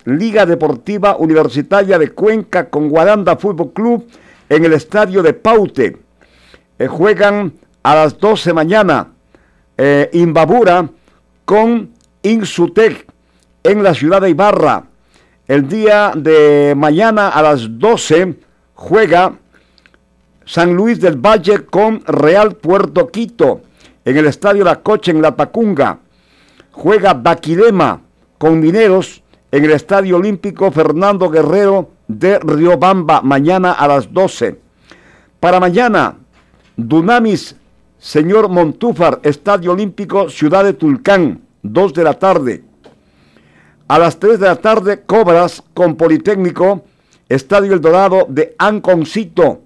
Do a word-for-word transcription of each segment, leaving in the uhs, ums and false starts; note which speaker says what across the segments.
Speaker 1: Liga Deportiva Universitaria de Cuenca con Guaranda Fútbol Club en el estadio de Paute. Eh, juegan a las doce mañana eh, Imbabura con Insutec en la ciudad de Ibarra. El día de mañana a las doce juega San Luis del Valle con Real Puerto Quito en el estadio La Coche en La Tacunga. Juega Daquilema con Mineros en el estadio olímpico Fernando Guerrero de Riobamba mañana a las doce. Para mañana, Dunamis, Señor Montúfar, estadio olímpico Ciudad de Tulcán, dos de la tarde. A las tres de la tarde, Cobras con Politécnico, estadio El Dorado de Anconcito.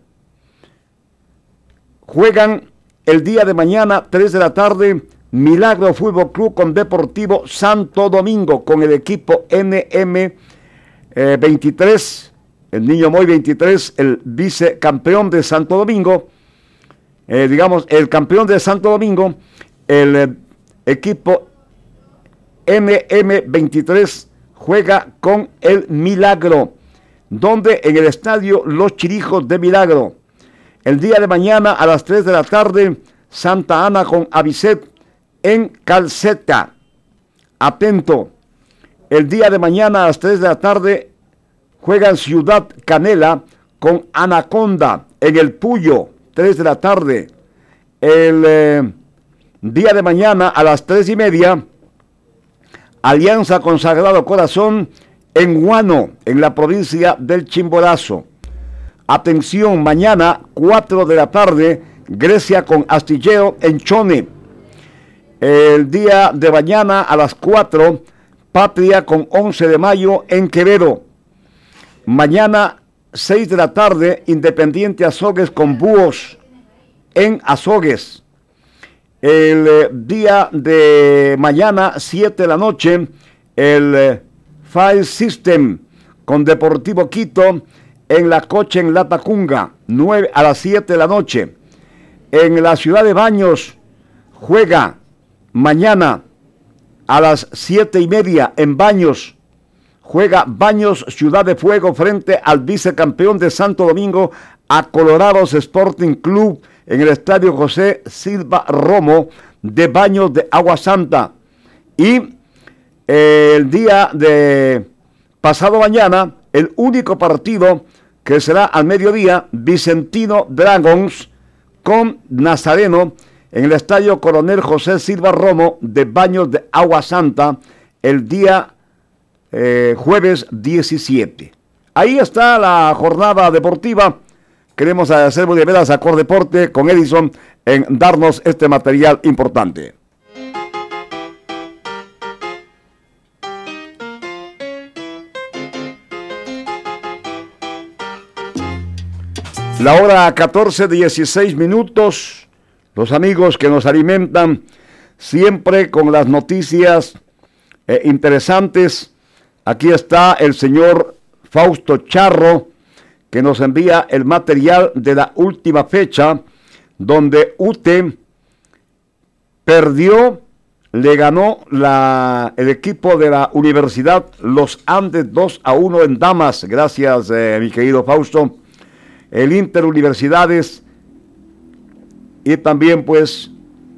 Speaker 1: Juegan el día de mañana, tres de la tarde, Milagro Fútbol Club con Deportivo Santo Domingo, con el equipo N M veintitrés, el Niño Moy veintitrés, el vicecampeón de Santo Domingo, eh, digamos, el campeón de Santo Domingo, el eh, equipo N M veintitrés juega con el Milagro, donde en el estadio Los Chirijos de Milagro. El día de mañana a las tres de la tarde, Santa Ana con Avicet en Calceta. Atento. El día de mañana a las tres de la tarde juegan Ciudad Canela con Anaconda en el Puyo, tres de la tarde. El eh, día de mañana a las tres y media, Alianza con Sagrado Corazón en Guano, en la provincia del Chimborazo. Atención, mañana, cuatro de la tarde, Grecia con Astillero en Chone. El día de mañana a las cuatro, Patria con once de mayo en Quevedo. Mañana, seis de la tarde, Independiente Azogues con Búhos en Azogues. El eh, día de mañana, siete de la noche, el eh, Fire System con Deportivo Quito en La Coche en La Tacunga, nueve a las siete de la noche. En la ciudad de Baños juega mañana a las siete y media en Baños. Juega Baños Ciudad de Fuego frente al vicecampeón de Santo Domingo, a Colorados Sporting Club en el estadio José Silva Romo de Baños de Agua Santa. Y eh, el día de pasado mañana, el único partido que será al mediodía, Vicentino Dragons con Nazareno en el estadio Coronel José Silva Romo de Baños de Agua Santa, el día eh, jueves diecisiete. Ahí está la jornada deportiva. Queremos agradecer muy de veras a Cordeporte con Edison en darnos este material importante. La hora catorce, dieciséis minutos. Los amigos que nos alimentan siempre con las noticias eh, interesantes. Aquí está el señor Fausto Charro, que nos envía el material de la última fecha, donde U T E perdió, le ganó la, el equipo de la Universidad Los Andes dos a uno en damas. Gracias, eh, mi querido Fausto. El Interuniversidades y también pues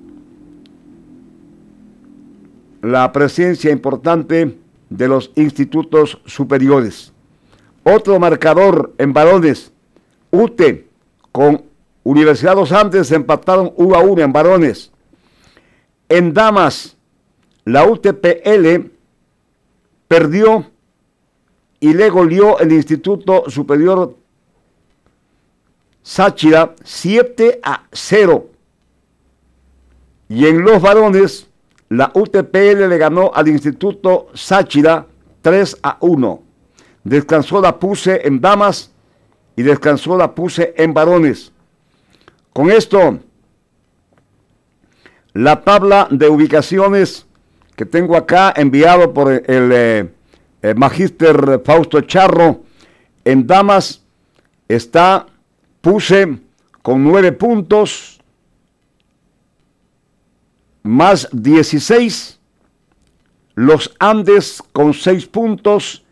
Speaker 1: la presencia importante de los institutos superiores. Otro marcador en varones, U T E con Universidad Los Andes empataron uno a uno en varones. En damas, la U T P L perdió y le goleó el Instituto Superior Sáchira siete a cero. Y en los varones, la U T P L le ganó al Instituto Sáchira tres a uno. Descansó la Puse en damas y descansó la Puse en varones. Con esto, la tabla de ubicaciones que tengo acá enviado por el, el, eh, el magíster Fausto Charro, en damas está Puse con nueve puntos, más dieciséis, Los Andes con seis puntos